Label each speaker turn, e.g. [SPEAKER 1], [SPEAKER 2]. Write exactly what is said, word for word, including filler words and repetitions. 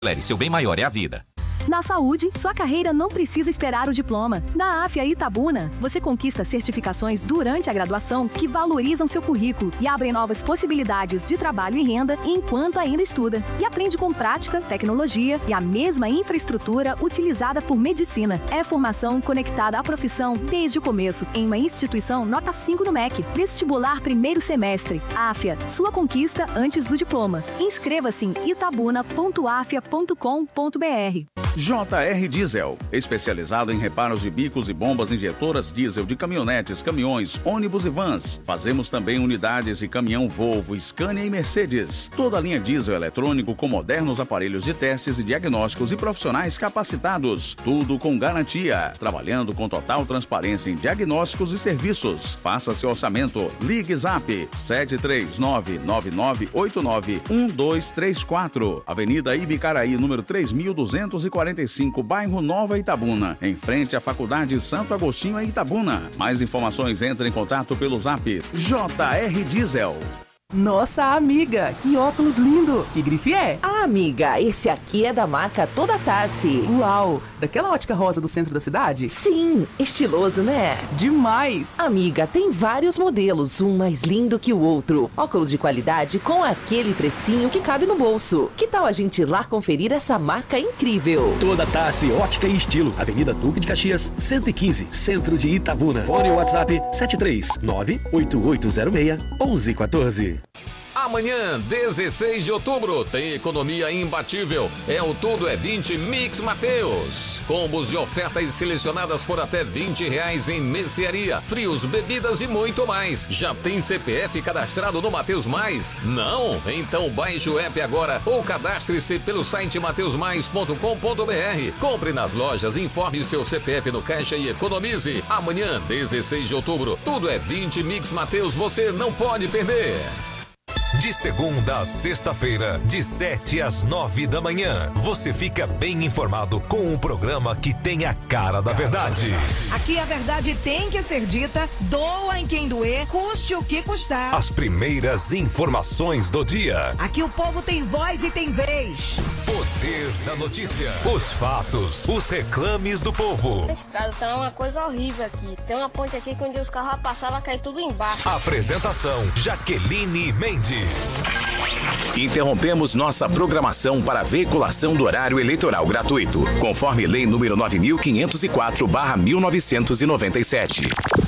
[SPEAKER 1] Lere, seu bem maior é a vida.
[SPEAKER 2] Na saúde, sua carreira não precisa esperar o diploma. Na Afya Itabuna, você conquista certificações durante a graduação que valorizam seu currículo e abrem novas possibilidades de trabalho e renda enquanto ainda estuda. E aprende com prática, tecnologia e a mesma infraestrutura utilizada por medicina. É formação conectada à profissão desde o começo, em uma instituição nota cinco no M E C. Vestibular primeiro semestre. Afya, sua conquista antes do diploma. Inscreva-se em itabuna ponto afya ponto com ponto br.
[SPEAKER 3] J R Diesel, especializado em reparos de bicos e bombas injetoras diesel de caminhonetes, caminhões, ônibus e vans. Fazemos também unidades de caminhão Volvo, Scania e Mercedes. Toda a linha diesel eletrônico com modernos aparelhos de testes e diagnósticos e profissionais capacitados. Tudo com garantia. Trabalhando com total transparência em diagnósticos e serviços. Faça seu orçamento. Ligue Zap sete três nove nove nove oito nove um dois três quatro. Avenida Ibicaraí, número três mil duzentos e quarenta e cinco, bairro Nova Itabuna, em frente à Faculdade Santo Agostinho em Itabuna. Mais informações, entre em contato pelo Zap J R Diesel.
[SPEAKER 4] Nossa, amiga, que óculos lindo! Que grife é?
[SPEAKER 5] Ah, amiga, esse aqui é da marca Toda Tassi.
[SPEAKER 4] Uau, daquela ótica rosa do centro da cidade?
[SPEAKER 5] Sim, estiloso, né?
[SPEAKER 4] Demais!
[SPEAKER 5] Amiga, tem vários modelos, um mais lindo que o outro. Óculos de qualidade com aquele precinho que cabe no bolso. Que tal a gente ir lá conferir essa marca incrível?
[SPEAKER 6] Toda Tassi, ótica e estilo. Avenida Duque de Caxias, cento e quinze, centro de Itabuna. Fone WhatsApp sete três nove oito oito zero seis um um um quatro.
[SPEAKER 7] Amanhã, dezesseis de outubro, tem economia imbatível. É o Tudo é vinte Mix Mateus. Combos e ofertas selecionadas por até vinte reais em mercearia, frios, bebidas e muito mais. Já tem C P F cadastrado no Mateus Mais? Não? Então baixe o app agora ou cadastre-se pelo site mateus mais ponto com ponto br. Compre nas lojas, informe seu C P F no caixa e economize. Amanhã, dezesseis de outubro, Tudo é vinte Mix Mateus, você não pode perder.
[SPEAKER 8] De segunda a sexta-feira, de sete às nove da manhã, você fica bem informado com um programa que tem a cara da verdade.
[SPEAKER 9] Aqui a verdade tem que ser dita, doa em quem doer, custe o que custar.
[SPEAKER 8] As primeiras informações do dia.
[SPEAKER 9] Aqui o povo tem voz e tem vez.
[SPEAKER 8] Poder da notícia. Os fatos, os reclames do povo.
[SPEAKER 10] A estrada tá uma coisa horrível aqui. Tem uma ponte aqui que onde os carros passavam vai cair tudo embaixo.
[SPEAKER 8] Apresentação, Jaqueline Mendes.
[SPEAKER 11] Interrompemos nossa programação para a veiculação do horário eleitoral gratuito, conforme Lei número nove mil quinhentos e quatro barra mil novecentos e noventa e sete.